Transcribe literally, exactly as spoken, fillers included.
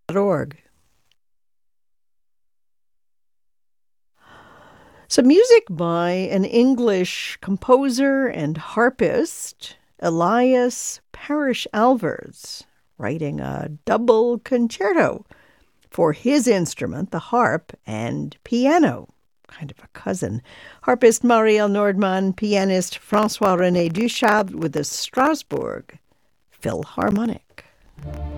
org. So music by an English composer and harpist, Elias Parrish Alvars, writing a double concerto for his instrument, the harp, and piano, kind of a cousin. Harpist Marielle Nordman, pianist François-René Duchâble with the Strasbourg Philharmonic.